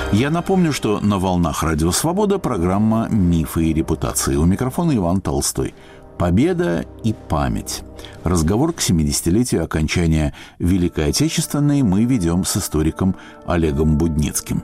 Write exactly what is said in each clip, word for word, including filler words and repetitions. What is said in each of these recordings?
Я напомню, что на волнах Радио Свобода программа «Мифы и репутации». У микрофона Иван Толстой. Победа и память. Разговор к семидесятилетию окончания Великой Отечественной мы ведем с историком Олегом Будницким.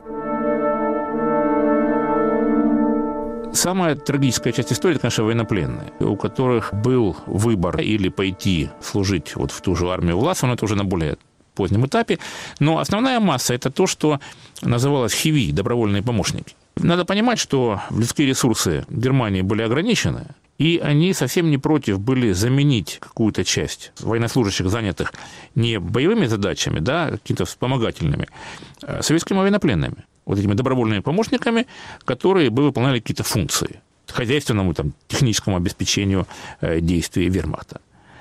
Самая трагическая часть истории – это, конечно, военнопленные, у которых был выбор или пойти служить вот в ту же армию Власова, но это уже на более позднем этапе. Но основная масса – это то, что называлось ХИВИ – добровольные помощники. Надо понимать, что людские ресурсы Германии были ограничены, и они совсем не против были заменить какую-то часть военнослужащих, занятых не боевыми задачами, да, какими-то вспомогательными, а советскими военнопленными, вот этими добровольными помощниками, которые бы выполняли какие-то функции хозяйственному, там, техническому обеспечению действий вермахта.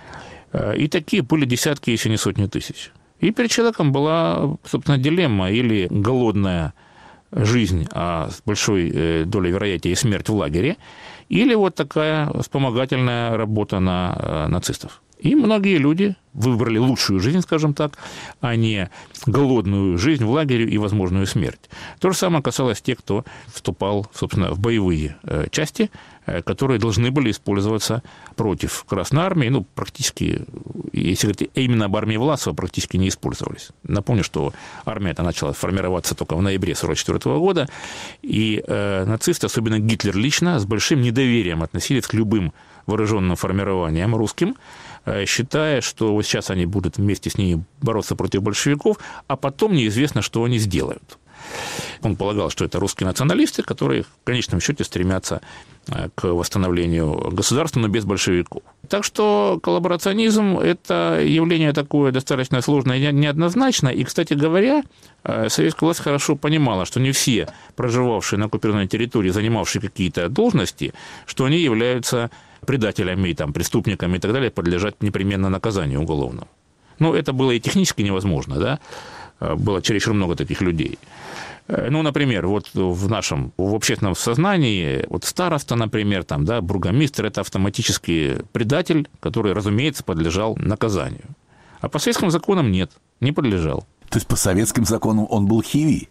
И такие были десятки, если не сотни тысяч. И перед человеком была, собственно, дилемма: или голодная жизнь, а с большой долей вероятности смерть в лагере, или вот такая вспомогательная работа на нацистов. И многие люди выбрали лучшую жизнь, скажем так, а не голодную жизнь в лагере и возможную смерть. То же самое касалось тех, кто вступал, собственно, в боевые части, которые должны были использоваться против Красной Армии. Ну, практически, если говорить именно об армии Власова, практически не использовались. Напомню, что армия-то начала формироваться только в ноябре сорок четвёртого года, и э, нацисты, особенно Гитлер лично, с большим недоверием относились к любым вооруженным формированиям русским, считая, что вот сейчас они будут вместе с ними бороться против большевиков, а потом неизвестно, что они сделают. Он полагал, что это русские националисты, которые в конечном счете стремятся к восстановлению государства, но без большевиков. Так что коллаборационизм – это явление такое достаточно сложное и неоднозначное. И, кстати говоря, советская власть хорошо понимала, что не все проживавшие на оккупированной территории, занимавшие какие-то должности, что они являются предателями, там, преступниками и так далее, подлежат непременно наказанию уголовному. Ну, это было и технически невозможно, да? Было чересчур много таких людей. Ну, например, вот в нашем, в общественном сознании, вот староста, например, там, да, бургомистр – это автоматически предатель, который, разумеется, подлежал наказанию. А по советским законам нет, не подлежал. То есть по советским законам он был ХИВИ?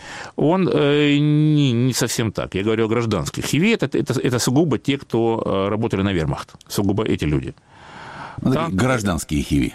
Он э, не, не совсем так. Я говорю о гражданских. ХИВИ это, – это, это сугубо те, кто работали на вермахт. Сугубо эти люди. Ну, там, гражданские ХИВИ.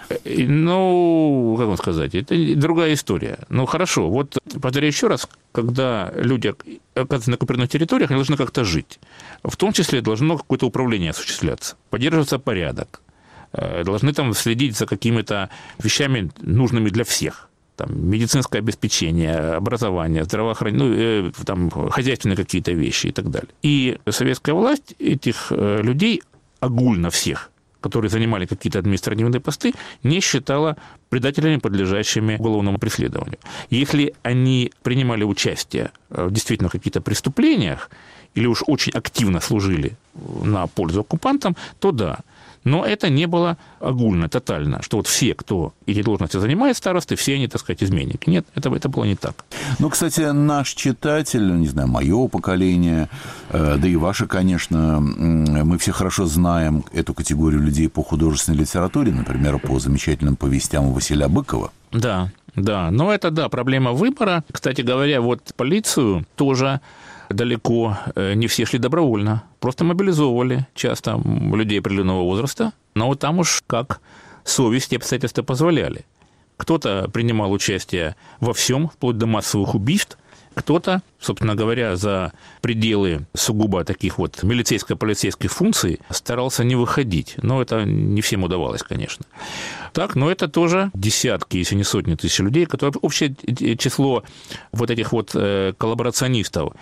Ну, как вам сказать, это другая история. Ну, хорошо, вот повторяю еще раз, когда люди оказываются на оккупированных территориях, они должны как-то жить. В том числе должно какое-то управление осуществляться, поддерживаться порядок, должны там следить за какими-то вещами, нужными для всех. Там, медицинское обеспечение, образование, здравоохранение, ну, там, хозяйственные какие-то вещи и так далее. И советская власть этих людей, огульно всех, которые занимали какие-то административные посты, не считала предателями, подлежащими уголовному преследованию. Если они принимали участие в действительно каких-то преступлениях или уж очень активно служили на пользу оккупантам, то да. Но это не было огульно, тотально, что вот все, кто эти должности занимает, старосты, все они, так сказать, изменники. Нет, это, это было не так. Ну, кстати, наш читатель, не знаю, мое поколение, да и ваше, конечно, мы все хорошо знаем эту категорию людей по художественной литературе, например, по замечательным повестям Василя Быкова. Да, да, но это, да, проблема выбора. Кстати говоря, вот полицию тоже далеко не все шли добровольно. Просто мобилизовывали часто людей определенного возраста, но вот там уж как совесть и обстоятельства позволяли. Кто-то принимал участие во всем, вплоть до массовых убийств, кто-то, собственно говоря, за пределы сугубо таких вот милицейско-полицейских функций старался не выходить. Но это не всем удавалось, конечно. Так, но это тоже десятки, если не сотни тысяч людей, которые общее число вот этих вот коллаборационистов,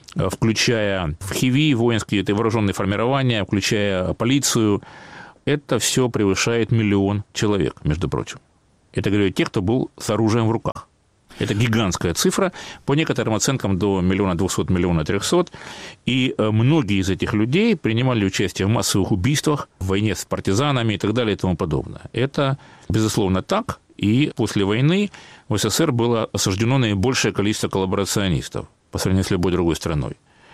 включая в ХИВИ, воинские это вооруженные формирования, включая полицию, это все превышает миллион человек, между прочим. Это, говорю, те, кто был с оружием в руках. Это гигантская цифра, по некоторым оценкам до миллиона двухсот, миллиона трехсот. И многие из этих людей принимали участие в массовых убийствах, в войне с партизанами и так далее и тому подобное. Это, безусловно, так. И после войны в СССР было осуждено наибольшее количество коллаборационистов по сравнению с любой другой страной.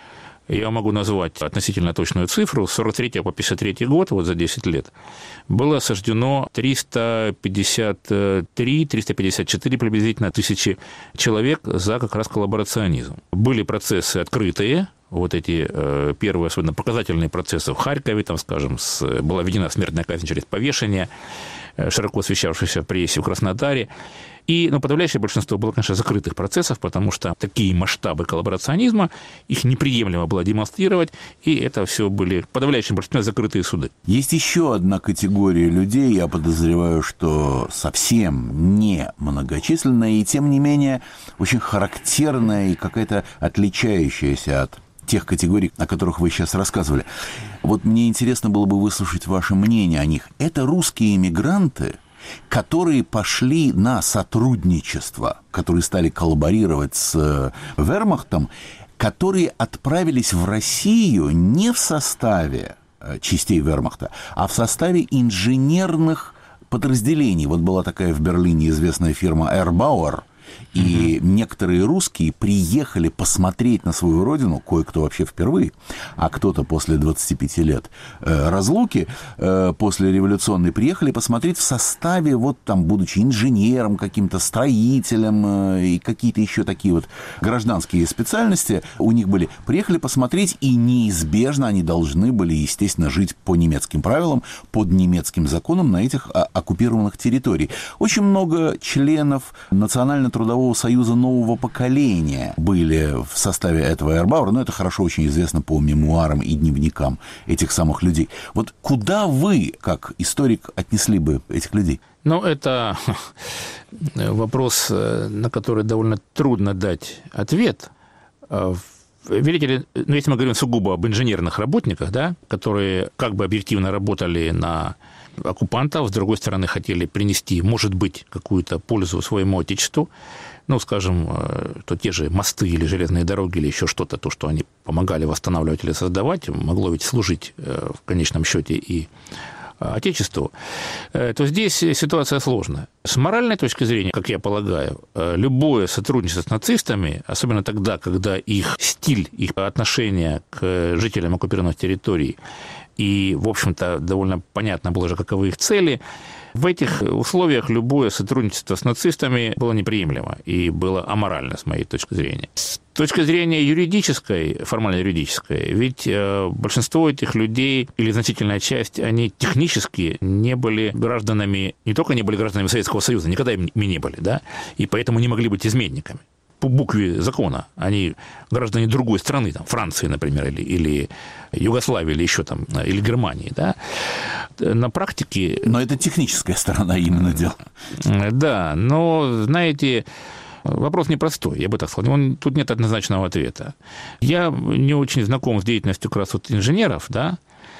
я могу назвать относительно точную цифру, с сорок третьего по пятьдесят третий год, вот за десять лет, было осуждено триста пятьдесят три - триста пятьдесят четыре приблизительно тысячи человек за как раз коллаборационизм. Были процессы открытые, вот эти э, первые, особенно показательные процессы в Харькове, там, скажем, с, была введена смертная казнь через повешение, э, широко освещавшаяся в прессе в Краснодаре. И ну, подавляющее большинство было, конечно, закрытых процессов, потому что такие масштабы коллаборационизма, их неприемлемо было демонстрировать, и это все были в подавляющем большинстве закрытые суды. Есть еще одна категория людей, я подозреваю, что совсем не многочисленная, и тем не менее очень характерная и какая-то отличающаяся от тех категорий, о которых вы сейчас рассказывали. Вот мне интересно было бы выслушать ваше мнение о них. Это русские эмигранты, которые пошли на сотрудничество, которые стали коллаборировать с вермахтом, которые отправились в Россию не в составе частей вермахта, а в составе инженерных подразделений. Вот была такая в Берлине известная фирма Эрбауэр, и угу. некоторые русские приехали посмотреть на свою родину, кое-кто вообще впервые, а кто-то после двадцати пяти лет э, разлуки, э, после революционной, приехали посмотреть в составе, вот там, будучи инженером, каким-то строителем э, и какие-то еще такие вот гражданские специальности у них были. Приехали посмотреть, и неизбежно они должны были, естественно, жить по немецким правилам, под немецким законом на этих а, оккупированных территориях. Очень много членов Национально-трудового союза нового поколения были в составе этого Эрбауэра, но это хорошо очень известно по мемуарам и дневникам этих самых людей. Вот куда вы, как историк, отнесли бы этих людей? Ну, это вопрос, на который довольно трудно дать ответ. Видите ли, ну, если мы говорим сугубо об инженерных работниках, да, которые как бы объективно работали на оккупантов, с другой стороны, хотели принести, может быть, какую-то пользу своему отечеству, ну, скажем, то те же мосты или железные дороги или еще что-то, то, что они помогали восстанавливать или создавать, могло ведь служить в конечном счете и отечеству, то здесь ситуация сложная. С моральной точки зрения, как я полагаю, любое сотрудничество с нацистами, особенно тогда, когда их стиль, их отношение к жителям оккупированных территорий, и, в общем-то, довольно понятно было же, каковы их цели, в этих условиях любое сотрудничество с нацистами было неприемлемо и было аморально, с моей точки зрения. С точки зрения юридической, формально юридической, ведь большинство этих людей, или значительная часть, они технически не были гражданами, не только не были гражданами Советского Союза, никогда ими не были, да, и поэтому не могли быть изменниками. По букве закона они граждане другой страны, там, Франции, например, или, или Югославии, или еще там, или Германии, да. На практике... Но это техническая сторона именно дела. Да, но, знаете, вопрос непростой, я бы так сказал. Он, тут нет однозначного ответа. Я не очень знаком с деятельностью как раз вот инженеров, да,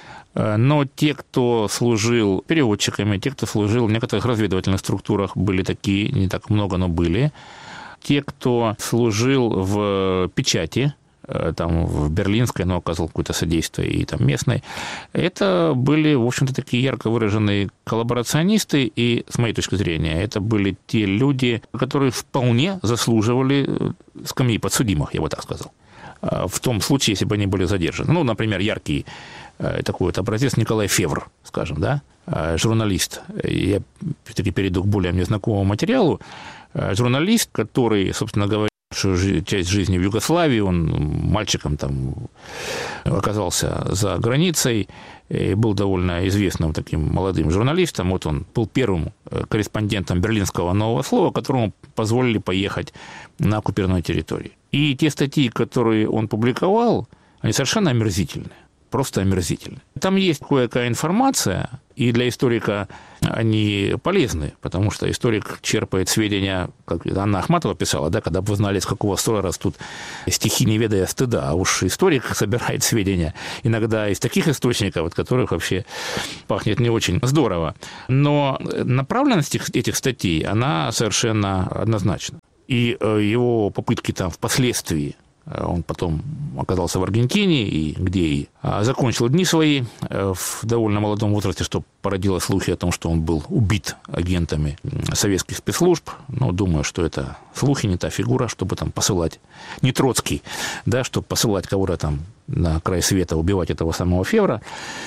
но те, кто служил переводчиками, те, кто служил в некоторых разведывательных структурах, были такие, не так много, но были. Те, кто служил в печати, там, в берлинской, но оказывал какое-то содействие, и там местной, это были, в общем-то, такие ярко выраженные коллаборационисты, и, с моей точки зрения, это были те люди, которые вполне заслуживали скамьи подсудимых, я бы так сказал, в том случае, если бы они были задержаны. Ну, например, яркий такой вот образец Николай Февр, скажем, да, журналист. Я все-таки перейду к более мне знакомому материалу. Журналист, который, собственно говоря, часть жизни в Югославии, он мальчиком там оказался за границей, и был довольно известным таким молодым журналистом. Вот он был первым корреспондентом берлинского «Нового слова», которому позволили поехать на оккупированную территорию. И те статьи, которые он публиковал, они совершенно омерзительные. Просто омерзительны. Там есть кое-какая информация, и для историка они полезны, потому что историк черпает сведения, как Анна Ахматова писала, да, когда бы вы знали, с какого строя растут стихи, не ведая стыда. А уж историк собирает сведения иногда из таких источников, от которых вообще пахнет не очень здорово. Но направленность этих статей, она совершенно однозначна. И его попытки там впоследствии, он потом оказался в Аргентине, и где и закончил дни свои в довольно молодом возрасте, что породило слухи о том, что он был убит агентами советских спецслужб. Но думаю, что это слухи, не та фигура, чтобы там посылать, не Троцкий, да, чтобы посылать кого-то там на край света, убивать этого самого Февра.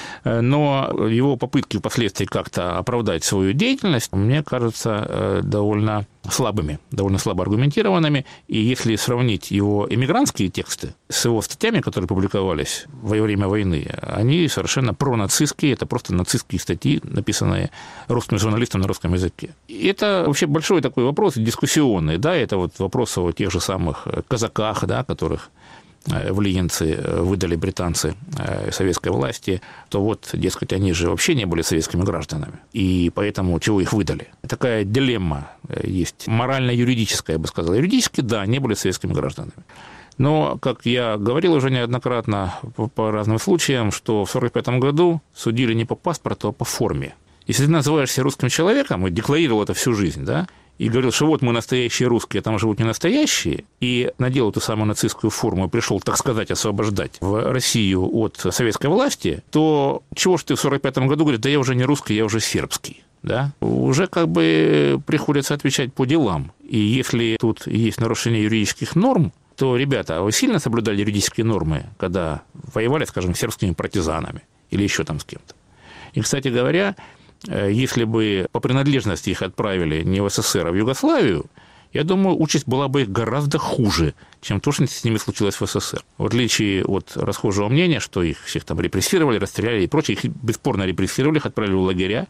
Но его попытки впоследствии как-то оправдать свою деятельность, мне кажется, довольно слабыми, довольно слабо аргументированными. И если сравнить его эмигрантские тексты с его статьями, которые публиковались во время войны, они совершенно пронацистские, это просто нацистские статьи, написанные русским журналистом на русском языке. И это вообще большой такой вопрос, дискуссионный, да, это вот вопрос о тех же самых казаках, да, которых в Лиенце выдали британцы советской власти, то вот, дескать, они же вообще не были советскими гражданами, и поэтому чего их выдали? Такая дилемма есть, морально-юридическая, я бы сказал. Юридически, да, не были советскими гражданами. Но, как я говорил уже неоднократно по разным случаям, что в сорок пятом году судили не по паспорту, а по форме. Если ты называешься русским человеком и декларировал это всю жизнь, да, и говорил, что вот мы настоящие русские, а там живут не настоящие, и надел эту самую нацистскую форму и пришел, так сказать, освобождать в Россию от советской власти, то чего ж ты в сорок пятом году говоришь, да я уже не русский, я уже сербский, да? Уже как бы приходится отвечать по делам. И если тут есть нарушение юридических норм, то, ребята, вы сильно соблюдали юридические нормы, когда воевали, скажем, с сербскими партизанами или еще там с кем-то? И, кстати говоря, если бы по принадлежности их отправили не в СССР, а в Югославию, я думаю, участь была бы гораздо хуже, чем то, что с ними случилось в СССР. В отличие от расхожего мнения, что их всех там репрессировали, расстреляли и прочее, их бесспорно репрессировали, их отправили в лагеря.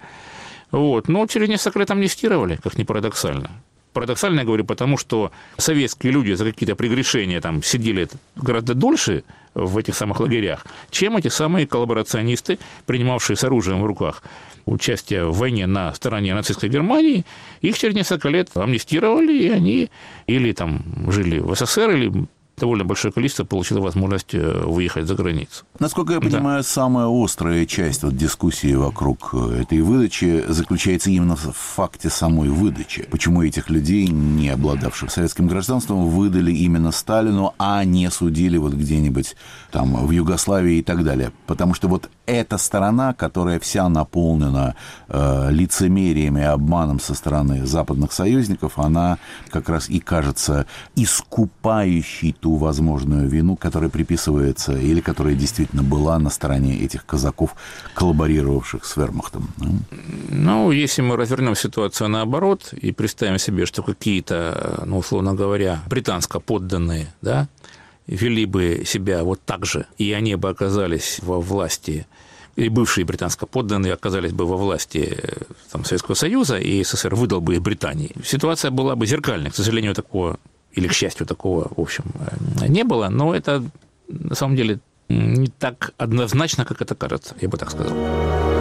Вот. Но через несколько лет амнистировали, как ни парадоксально. Парадоксально я говорю, потому что советские люди за какие-то прегрешения там сидели гораздо дольше в этих самых лагерях, чем эти самые коллаборационисты, принимавшие с оружием в руках участие в войне на стороне нацистской Германии. Их через несколько лет амнистировали, и они или там жили в СССР, или довольно большое количество получило возможность выехать за границу. Насколько я понимаю, да. Самая острая часть вот дискуссии вокруг этой выдачи заключается именно в факте самой выдачи. Почему этих людей, не обладавших советским гражданством, выдали именно Сталину, а не судили вот где-нибудь там в Югославии и так далее. Потому что вот эта сторона, которая вся наполнена э, лицемерием и обманом со стороны западных союзников, она как раз и кажется искупающей ту возможную вину, которая приписывается или которая действительно была на стороне этих казаков, коллаборировавших с вермахтом. Ну, если мы развернем ситуацию наоборот и представим себе, что какие-то, ну, условно говоря, британско подданные, да, вели бы себя вот так же, и они бы оказались во власти, или бывшие британско подданные оказались бы во власти там, Советского Союза, и СССР выдал бы их Британии, ситуация была бы зеркальной. К сожалению, такого, или к счастью, такого, в общем, не было, но это на самом деле не так однозначно, как это кажется, я бы так сказал.